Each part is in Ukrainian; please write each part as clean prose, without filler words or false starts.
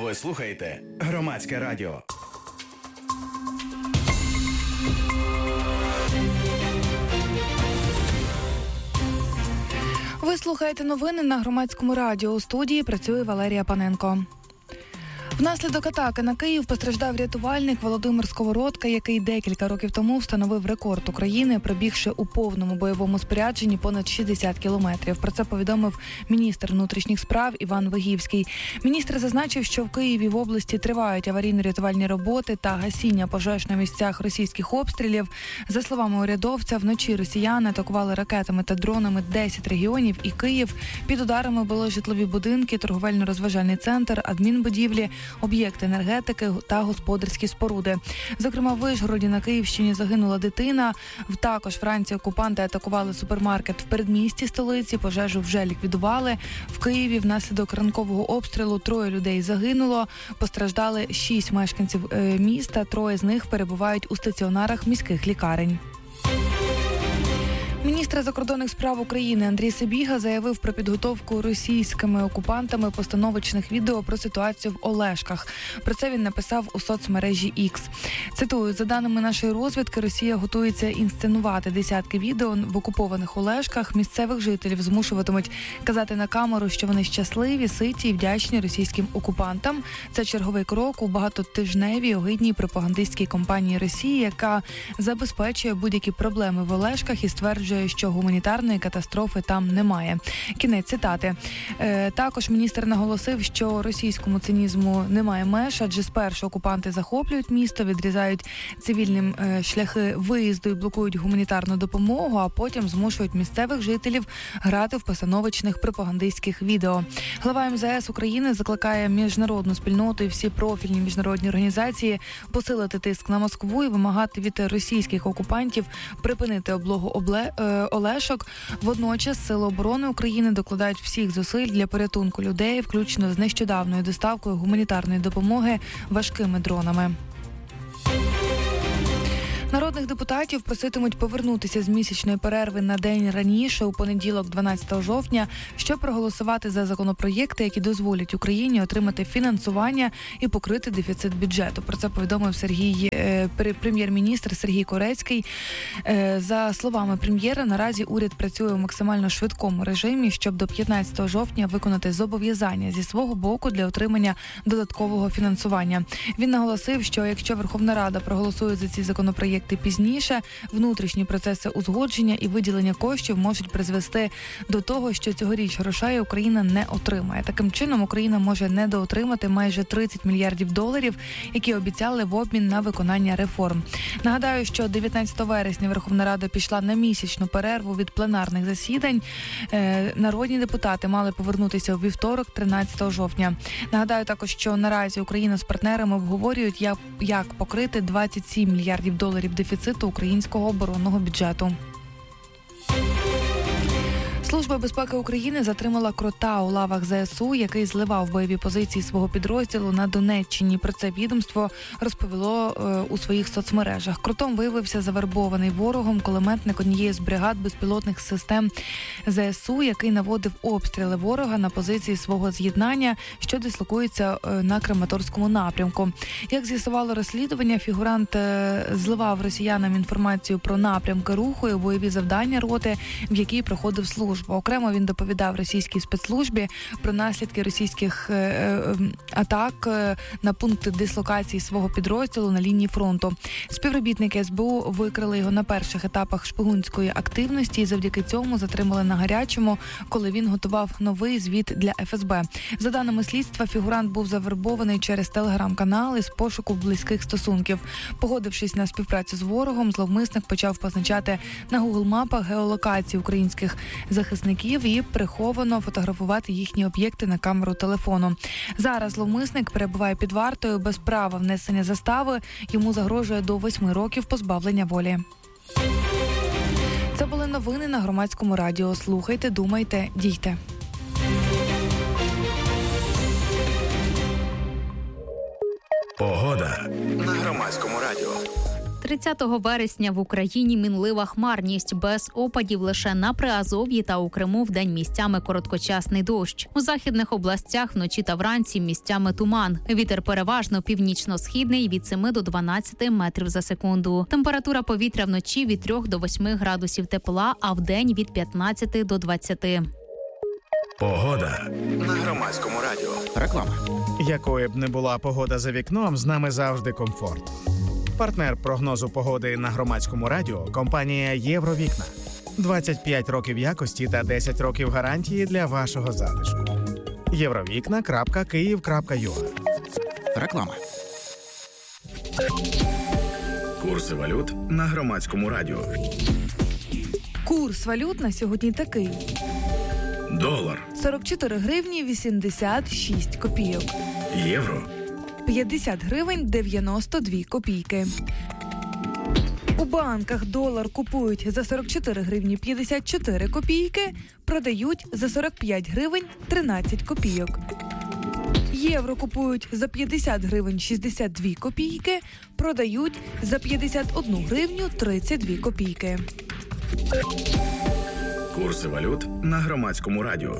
Ви слухаєте Громадське радіо. Ви слухаєте новини на Громадському радіо. У студії працює Валерія Паненко. Внаслідок атаки на Київ постраждав рятувальник Володимир Сковородка, який декілька років тому встановив рекорд України, пробігши у повному бойовому спорядженні понад 60 кілометрів. Про це повідомив міністр внутрішніх справ Іван Вигівський. Міністр зазначив, що в Києві в області тривають аварійно-рятувальні роботи та гасіння пожеж на місцях російських обстрілів. За словами урядовця, вночі росіяни атакували ракетами та дронами 10 регіонів і Київ. Під ударами були житлові будинки, торговельно-розважальний центр, адмінбудівлі, об'єкти енергетики та господарські споруди. Зокрема, в Вишгороді на Київщині загинула дитина. Також вранці окупанти атакували супермаркет в передмісті столиці. Пожежу вже ліквідували. В Києві внаслідок ранкового обстрілу 3 людей загинуло. Постраждали 6 мешканців міста. 3 з них перебувають у стаціонарах міських лікарень. Міністр закордонних справ України Андрій Сибіга заявив про підготовку російськими окупантами постановочних відео про ситуацію в Олешках. Про це він написав у соцмережі X. Цитую: «За даними нашої розвідки, Росія готується інсценувати десятки відео в окупованих Олешках. Місцевих жителів змушуватимуть казати на камеру, що вони щасливі, ситі і вдячні російським окупантам. Це черговий крок у багатотижневій огидній пропагандистській кампанії Росії, яка забезпечує будь-які проблеми в Олешках і стверджує, що гуманітарної катастрофи там немає». Кінець цитати. Також міністр наголосив, що російському цинізму немає меж, адже спершу окупанти захоплюють місто, відрізають цивільним шляхи виїзду і блокують гуманітарну допомогу, а потім змушують місцевих жителів грати в постановочних пропагандистських відео. Глава МЗС України закликає міжнародну спільноту і всі профільні міжнародні організації посилити тиск на Москву і вимагати від російських окупантів припинити облогу Олешок. Водночас Сили оборони України докладають всіх зусиль для порятунку людей, включно з нещодавною доставкою гуманітарної допомоги важкими дронами. Народних депутатів проситимуть повернутися з місячної перерви на день раніше, у понеділок, 12 жовтня, щоб проголосувати за законопроєкти, які дозволять Україні отримати фінансування і покрити дефіцит бюджету. Про це повідомив прем'єр-міністр Сергій Корецький. За словами прем'єра, наразі уряд працює у максимально швидкому режимі, щоб до 15 жовтня виконати зобов'язання зі свого боку для отримання додаткового фінансування. Він наголосив, що якщо Верховна Рада проголосує за ці законопроєкти пізніше, внутрішні процеси узгодження і виділення коштів можуть призвести до того, що цьогоріч грошей Україна не отримає. Таким чином, Україна може недоотримати майже 30 мільярдів доларів, які обіцяли в обмін на виконання реформ. Нагадаю, що 19 вересня Верховна Рада пішла на місячну перерву від пленарних засідань. Народні депутати мали повернутися у вівторок, 13 жовтня. Нагадаю також, що наразі Україна з партнерами обговорюють, як покрити 27 мільярдів доларів дефіциту українського оборонного бюджету. Служба безпеки України затримала крота у лавах ЗСУ, який зливав бойові позиції свого підрозділу на Донеччині. Про це відомство розповіло у своїх соцмережах. Кротом виявився завербований ворогом кулеметник однієї з бригад безпілотних систем ЗСУ, який наводив обстріли ворога на позиції свого з'єднання, що дислокується на Краматорському напрямку. Як з'ясувало розслідування, фігурант зливав росіянам інформацію про напрямки руху і бойові завдання роти, в якій проходив службу. Окремо він доповідав російській спецслужбі про наслідки російських атак на пункти дислокації свого підрозділу на лінії фронту. Співробітники СБУ викрили його на перших етапах шпигунської активності і завдяки цьому затримали на гарячому, коли він готував новий звіт для ФСБ. За даними слідства, фігурант був завербований через телеграм-канал із пошуку близьких стосунків. Погодившись на співпрацю з ворогом, зловмисник почав позначати на Google-мапах геолокації українських захисників і приховано фотографувати їхні об'єкти на камеру телефону. Зараз зловмисник перебуває під вартою без права внесення застави. Йому загрожує до 8 років позбавлення волі. Це були новини на Громадському радіо. Слухайте, думайте, дійте. Погода на Громадському радіо. 30 вересня в Україні мінлива хмарність, без опадів лише на Приазов'ї та у Криму вдень місцями короткочасний дощ. У західних областях вночі та вранці місцями туман. Вітер переважно північно-східний від 7 до 12 метрів за секунду. Температура повітря вночі від 3 до 8 градусів тепла, а вдень від 15 до 20. Погода на Громадському радіо. Реклама. Якою б не була погода за вікном, з нами завжди комфорт. Партнер прогнозу погоди на Громадському радіо – компанія «Євровікна». 25 років якості та 10 років гарантії для вашого затишку. Євровікна.Київ.ua. Реклама. Курси валют на Громадському радіо. Курс валют на сьогодні такий. Долар, 44 гривні 86 копійок. євро, 50 гривень 92 копійки. У банках долар купують за 44 гривні 54 копійки, продають за 45 гривень 13 копійок. Євро купують за 50 гривень 62 копійки, продають за 51 гривню 32 копійки. курси валют на Громадському радіо.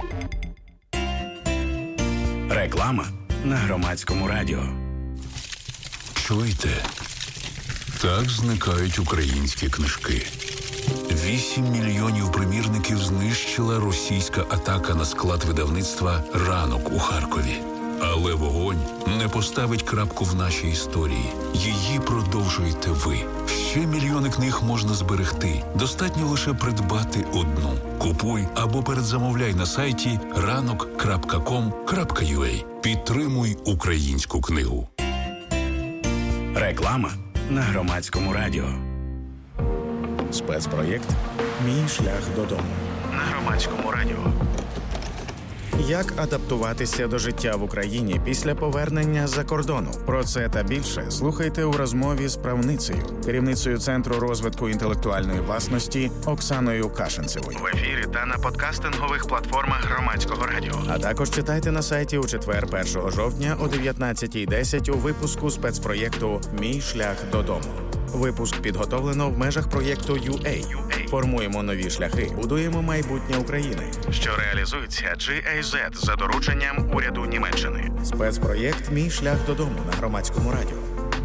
Реклама на Громадському радіо. Чуєте? Так зникають українські книжки. 8 мільйонів примірників знищила російська атака на склад видавництва «Ранок» у Харкові. Але вогонь не поставить крапку в нашій історії. Її продовжуєте ви. Ще мільйони книг можна зберегти. Достатньо лише придбати одну. Купуй або передзамовляй на сайті ranok.com.ua. Підтримуй українську книгу. Реклама на Громадському радіо. Спецпроєкт «Мій шлях додому». На Громадському радіо. Як адаптуватися до життя в Україні після повернення з-за кордону? Про це та більше слухайте у розмові з правницею, керівницею Центру розвитку інтелектуальної власності Оксаною Кашинцевою. В ефірі та на подкастингових платформах Громадського радіо. А також читайте на сайті у четвер 1 жовтня о 19:10 у випуску спецпроєкту «Мій шлях додому». Випуск підготовлено в межах проєкту UA. Формуємо нові шляхи, будуємо майбутнє України. Що реалізується GIZ за дорученням уряду Німеччини. Спецпроєкт «Мій шлях додому» на Громадському радіо.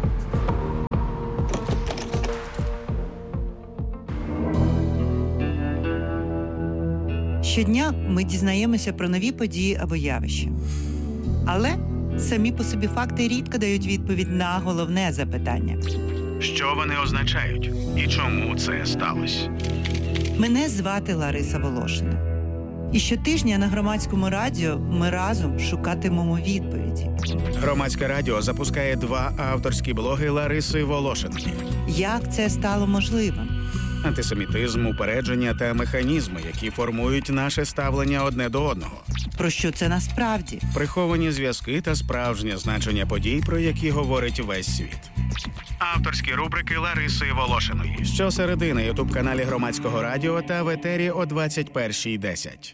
Щодня ми дізнаємося про нові події або явища. Але самі по собі факти рідко дають відповідь на головне запитання. Що вони означають і чому це сталося? Мене звати Лариса Волошина. І щотижня на Громадському радіо ми разом шукатимемо відповіді. Громадське радіо запускає 2 авторські блоги Лариси Волошинки. Як це стало можливим? Антисемітизм, упередження та механізми, які формують наше ставлення одне до одного. Про що це насправді? Приховані зв'язки та справжнє значення подій, про які говорить весь світ. Авторські рубрики Лариси Волошиної. Щосереди на ютуб-каналі Громадського радіо та в етері о 21:10.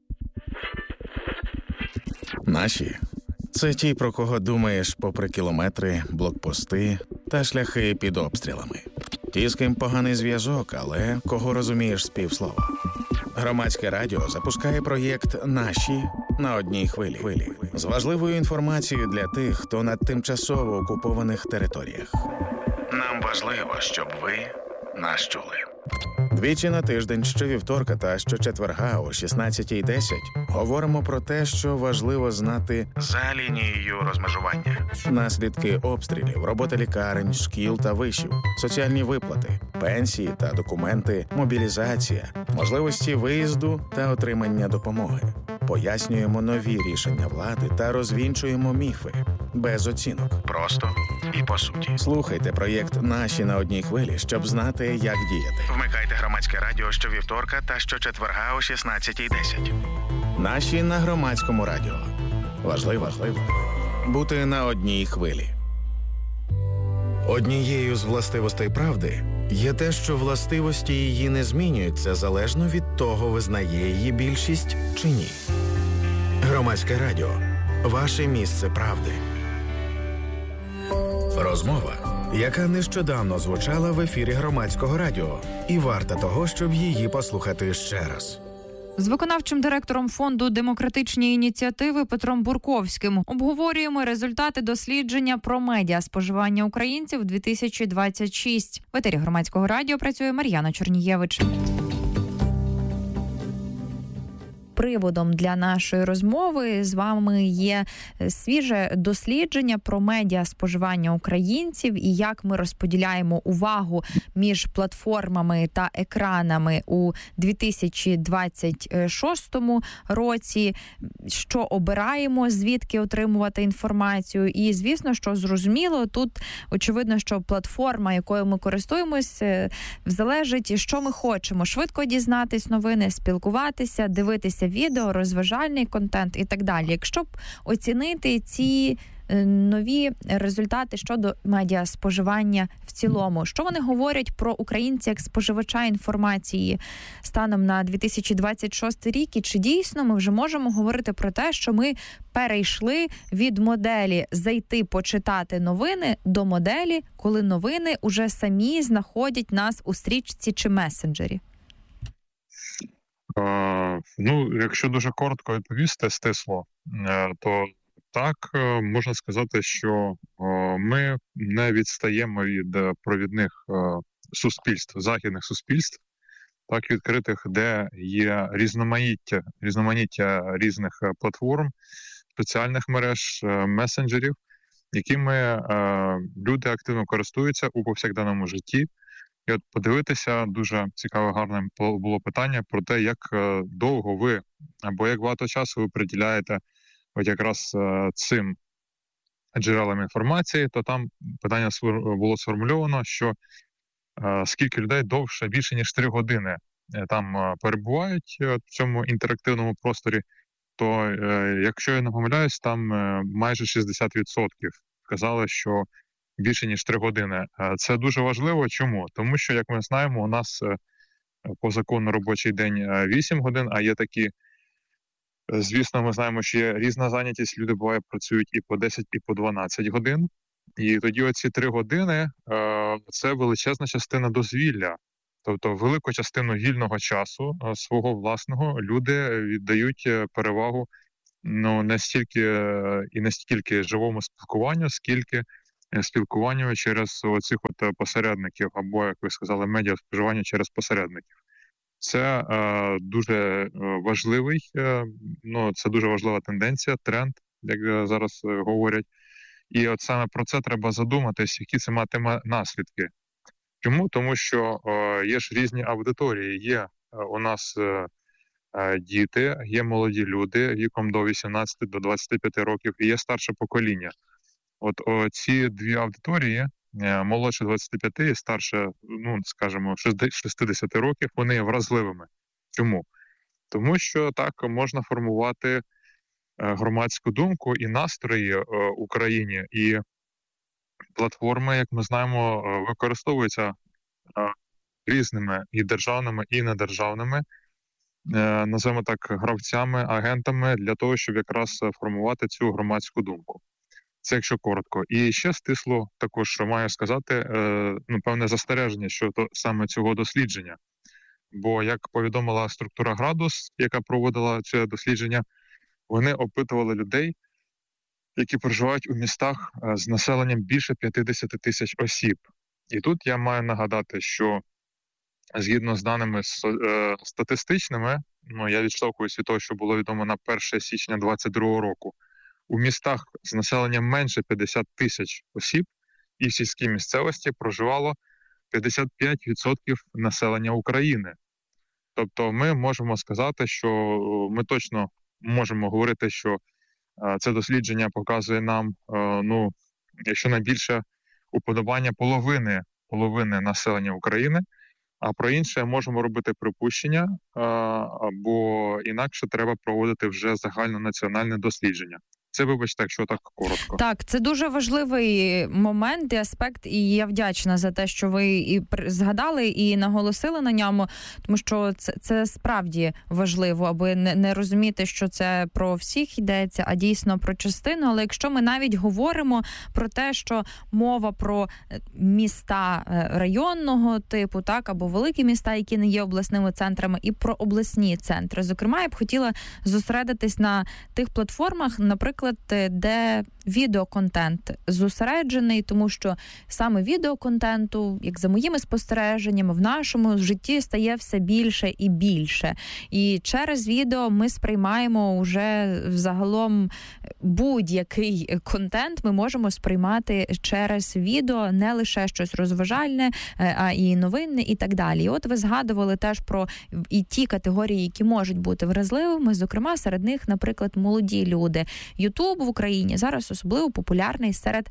Наші – це ті, про кого думаєш попри кілометри, блокпости та шляхи під обстрілами. Ті, з ким поганий зв'язок, але кого розумієш з півслова. Громадське радіо запускає проєкт «Наші» на одній хвилі. З важливою інформацією для тих, хто на тимчасово окупованих територіях. Нам важливо, щоб ви нас чули. Двічі на тиждень, щовівторка та щочетверга о 16:10 говоримо про те, що важливо знати За лінією розмежування. наслідки обстрілів, робота лікарень, шкіл та вишів, соціальні виплати, пенсії та документи, мобілізація, можливості виїзду та отримання допомоги. Пояснюємо нові рішення влади та розвінчуємо міфи. Без оцінок. Просто і по суті. Слухайте проєкт «Наші» на одній хвилі, щоб знати, як діяти. Вмикайте Громадське радіо щовівторка та щочетверга о 16:10. «Наші» на Громадському радіо. Важливо бути на одній хвилі. Однією з властивостей правди є те, що властивості її не змінюються залежно від того, визнає її більшість чи ні. Громадське радіо. Ваше місце правди. Розмова яка нещодавно звучала в ефірі Громадського радіо, і варта того, щоб її послухати ще раз. З виконавчим директором фонду «Демократичні ініціативи» Петром Бурковським обговорюємо результати дослідження про медіаспоживання українців 2026. В етері Громадського радіо працює Мар'яна Чорнієвич. Приводом для нашої розмови з вами є свіже дослідження про медіаспоживання українців і як ми розподіляємо увагу між платформами та екранами у 2026 році, що обираємо, звідки отримувати інформацію. І, звісно, що зрозуміло, тут очевидно, що платформа, якою ми користуємось, залежить, що ми хочемо. Швидко дізнатись новини, спілкуватися, дивитися відео, розважальний контент і так далі. Якщо б оцінити ці нові результати щодо медіаспоживання в цілому, що вони говорять про українця як споживача інформації станом на 2026 рік, і чи дійсно ми вже можемо говорити про те, що ми перейшли від моделі зайти почитати новини до моделі, коли новини уже самі знаходять нас у стрічці чи месенджері? Якщо дуже коротко відповісти стисло, то так, можна сказати, що ми не відстаємо від провідних суспільств, західних суспільств, так відкритих, де є різноманіття різних платформ, спеціальних мереж, месенджерів, якими люди активно користуються у повсякденному житті. І от подивитися, дуже цікаве, гарне було питання про те, як довго ви або як багато часу ви приділяєте от якраз цим джерелам інформації, то там питання було сформульовано, що скільки людей довше, більше ніж 3 години там перебувають в цьому інтерактивному просторі, то, якщо я не помиляюсь, там майже 60% сказали, що більше ніж 3 години. Це дуже важливо. Чому? Тому що, як ми знаємо, у нас по закону робочий день 8 годин, а є такі, звісно, ми знаємо, що є різна зайнятість, люди буває працюють і по 10, і по 12 годин. І тоді оці 3 години – це величезна частина дозвілля. Тобто велику частину вільного часу свого власного люди віддають перевагу не стільки живому спілкуванню, скільки спілкуванню через оцих посередників, або, як ви сказали, медіаспоживання через посередників. Це дуже важливий, це дуже важлива тенденція, тренд, як зараз говорять. І от саме про це треба задуматись, які це матиме наслідки. Чому? Тому що є ж різні аудиторії. Є у нас діти, є молоді люди віком до 18 до 25 років, і є старше покоління. От ці дві аудиторії, молодше 25 і старше, скажімо, 60 років, вони є вразливими. Чому? Тому що так можна формувати громадську думку і настрої в Україні. І платформи, як ми знаємо, використовуються різними і державними, і недержавними, називаємо так, гравцями, агентами для того, щоб якраз формувати цю громадську думку. Це якщо коротко. І ще стисло також маю сказати, певне застереження щодо саме цього дослідження. Бо, як повідомила структура «Градус», яка проводила це дослідження, вони опитували людей, які проживають у містах з населенням більше 50 тисяч осіб. І тут я маю нагадати, що згідно з даними статистичними, я відштовхуюсь від того, що було відомо на 1 січня 2022 року, у містах з населенням менше 50 тисяч осіб і в сільській місцевості проживало 55% населення України. Тобто ми можемо сказати, що ми точно можемо говорити, що це дослідження показує нам, якщо найбільше, уподобання половини населення України, а про інше можемо робити припущення, бо інакше треба проводити вже загальнонаціональне дослідження. Це, вибачте, якщо так коротко. Так, це дуже важливий момент і аспект, і я вдячна за те, що ви і згадали, і наголосили на ньому, тому що це справді важливо, аби не розуміти, що це про всіх йдеться, а дійсно про частину. Але якщо ми навіть говоримо про те, що мова про міста районного типу, так, або великі міста, які не є обласними центрами, і про обласні центри. Зокрема, я б хотіла зосередитись на тих платформах, наприклад, де відеоконтент зосереджений, тому що саме відеоконтенту, як за моїми спостереженнями, в нашому житті стає все більше і більше. І через відео ми сприймаємо вже загалом будь-який контент ми можемо сприймати через відео, не лише щось розважальне, а і новинне, і так далі. І от ви згадували теж про і ті категорії, які можуть бути вразливими, зокрема, серед них, наприклад, молоді люди. Ютуб в Україні зараз особливо популярний серед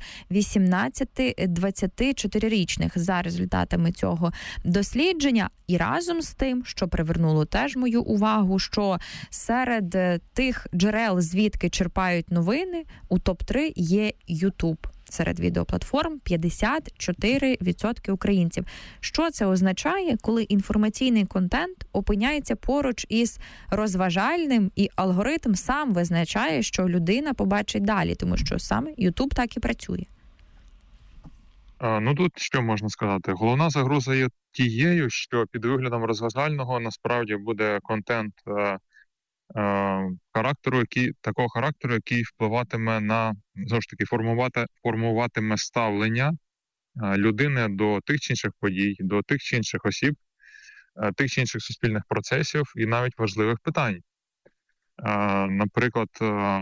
18-24-річних за результатами цього дослідження. І разом з тим, що привернуло теж мою увагу, що серед тих джерел, звідки черпають новини, у топ-3 є Ютуб. Серед відеоплатформ 54% українців. Що це означає, коли інформаційний контент опиняється поруч із розважальним, і алгоритм сам визначає, що людина побачить далі, тому що саме YouTube так і працює? Ну тут що можна сказати? Головна загроза є тією, що під виглядом розважального насправді буде контент такого характеру, який впливатиме на, знову ж таки, формуватиме ставлення людини до тих чи інших подій, до тих чи інших осіб, тих чи інших суспільних процесів і навіть важливих питань. Наприклад,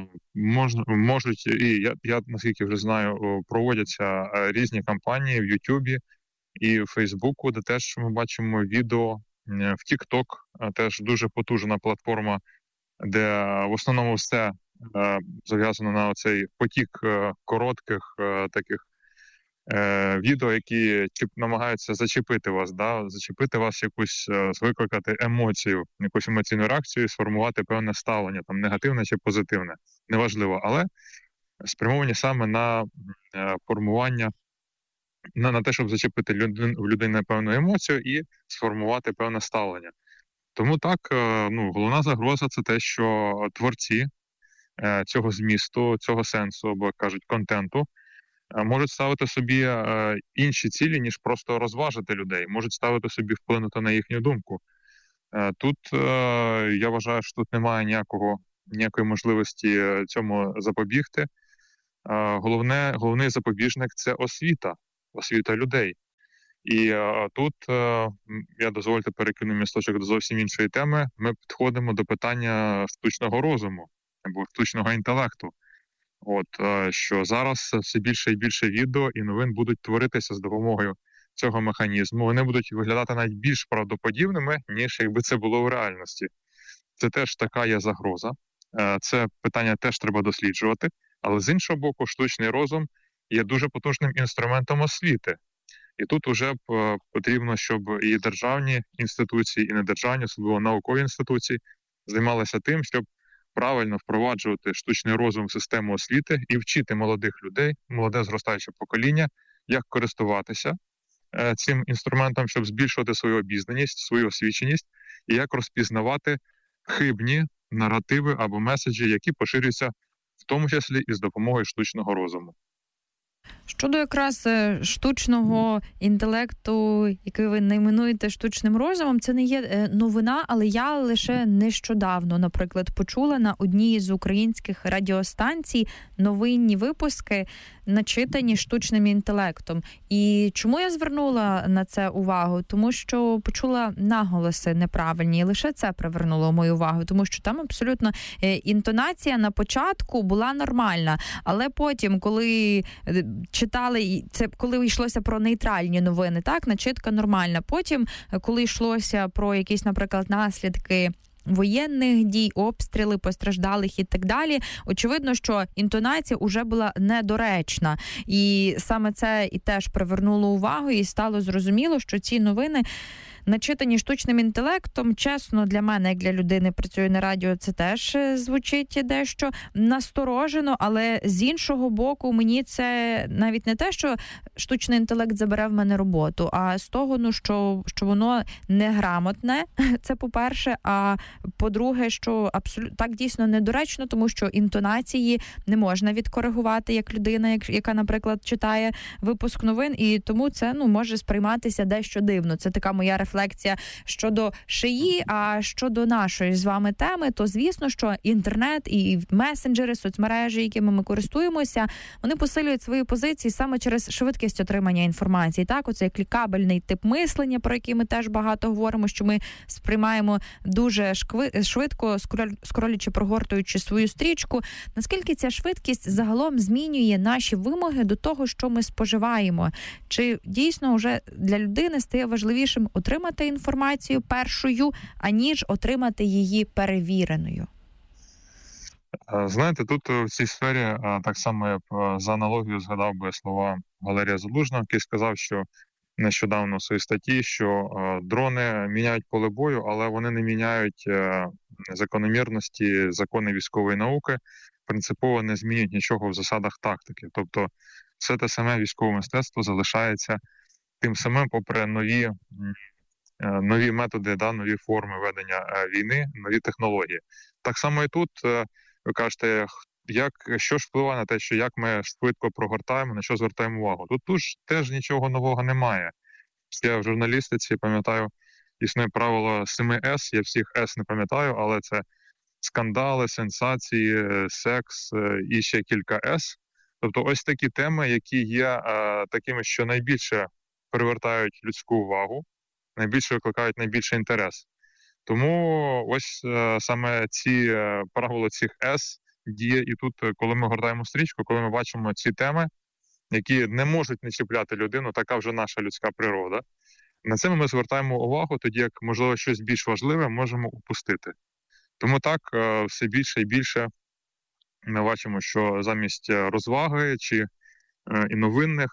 можуть, і я наскільки вже знаю, проводяться різні кампанії в Ютубі і в Фейсбуку, де теж ми бачимо відео, в TikTok, теж дуже потужна платформа, де в основному все зав'язано на цей потік коротких таких відео, які намагаються зачепити вас, якусь, викликати емоцію, якусь емоційну реакцію, сформувати певне ставлення, там негативне чи позитивне, неважливо, але спрямовані саме на формування, на те, щоб зачепити в людини певну емоцію і сформувати певне ставлення. Тому так, головна загроза – це те, що творці цього змісту, цього сенсу, або, кажуть, контенту, можуть ставити собі інші цілі, ніж просто розважити людей, можуть ставити собі вплинути на їхню думку. Тут, я вважаю, що тут немає ніякої можливості цьому запобігти. Головний запобіжник – це освіта людей. І тут, я дозвольте перекину місточок до зовсім іншої теми, ми підходимо до питання штучного розуму або штучного інтелекту. Що зараз все більше і більше відео і новин будуть творитися з допомогою цього механізму. Вони будуть виглядати навіть більш правдоподібними, ніж якби це було в реальності. Це теж така є загроза. Це питання теж треба досліджувати. Але з іншого боку, штучний розум є дуже потужним інструментом освіти. І тут вже потрібно, щоб і державні інституції, і недержавні, особливо наукові інституції, займалися тим, щоб правильно впроваджувати штучний розум в систему освіти і вчити молодих людей, молоде зростаюче покоління, як користуватися цим інструментом, щоб збільшувати свою обізнаність, свою освіченість, і як розпізнавати хибні наративи або меседжі, які поширюються в тому числі і з допомогою штучного розуму. Щодо якраз штучного інтелекту, який ви найменуєте штучним розумом, це не є новина, але я лише нещодавно, наприклад, почула на одній з українських радіостанцій новинні випуски, начитані штучним інтелектом. І чому я звернула на це увагу? Тому що почула наголоси неправильні, і лише це привернуло мою увагу, тому що там абсолютно інтонація на початку була нормальна, але потім, коли читали, це коли йшлося про нейтральні новини, так, начитка нормальна. Потім, коли йшлося про якісь, наприклад, наслідки воєнних дій, обстріли, постраждалих і так далі, очевидно, що інтонація уже була недоречна. І саме це і теж привернуло увагу, і стало зрозуміло, що ці новини начитані штучним інтелектом. Чесно, для мене, як для людини, працює на радіо, це теж звучить дещо насторожено, але з іншого боку, мені це навіть не те, що штучний інтелект забере в мене роботу, а з того, що воно неграмотне, це по-перше, а по-друге, що абсолютно так дійсно недоречно, тому що інтонації не можна відкоригувати як людина, яка, наприклад, читає випуск новин, і тому це може сприйматися дещо дивно. Це така моя рефлексія щодо шиї, а щодо нашої з вами теми, то звісно, що інтернет і месенджери, соцмережі, якими ми користуємося, вони посилюють свої позиції саме через швидкість отримання інформації. Так, оцей клікабельний тип мислення, про який ми теж багато говоримо, що ми сприймаємо дуже швидко, скролячи, прогортуючи свою стрічку. Наскільки ця швидкість загалом змінює наші вимоги до того, що ми споживаємо? Чи дійсно вже для людини стає важливішим отримати інформацію першою, аніж отримати її перевіреною? Знаєте, тут в цій сфері так само я б за аналогію згадав би слова Валерія Залужного, який сказав, що нещодавно в своїй статті, що дрони міняють поле бою, але вони не міняють закономірності, закони військової науки, принципово не змінюють нічого в засадах тактики. Тобто все те саме військове мистецтво залишається тим самим, попри нові методи, нові форми ведення війни, нові технології. Так само і тут, ви кажете, що ж впливає на те, що як ми швидко прогортаємо, на що звертаємо увагу. Тут теж нічого нового немає. Я в журналістиці, пам'ятаю, існує правило 7 С, я всіх С не пам'ятаю, але це скандали, сенсації, секс і ще кілька С. Тобто ось такі теми, які є такими, що найбільше привертають людську увагу, найбільше викликають найбільший інтерес. Тому ось саме ці правила цих С діє і тут, коли ми гортаємо стрічку, коли ми бачимо ці теми, які не можуть не чіпляти людину, така вже наша людська природа. На це ми звертаємо увагу, тоді як, можливо, щось більш важливе можемо упустити. Тому так, все більше і більше ми бачимо, що замість розваги чи і новинних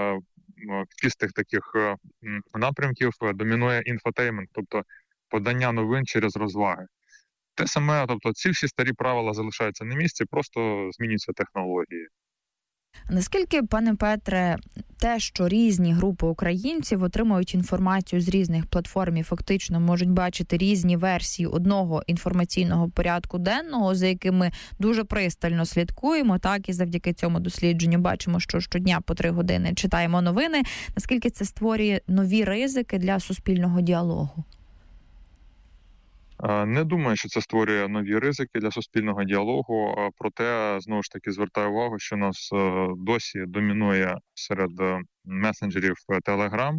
чистих таких напрямків домінує інфотеймент, тобто подання новин через розваги. Те саме, тобто ці всі старі правила залишаються на місці, просто змінюються технології. Наскільки, пане Петре, те, що різні групи українців отримують інформацію з різних платформ і фактично можуть бачити різні версії одного інформаційного порядку денного, за яким ми дуже пристально слідкуємо, так, і завдяки цьому дослідженню бачимо, що щодня по 3 години читаємо новини, наскільки це створює нові ризики для суспільного діалогу? Не думаю, що це створює нові ризики для суспільного діалогу, проте, знову ж таки, звертаю увагу, що у нас досі домінує серед месенджерів Telegram,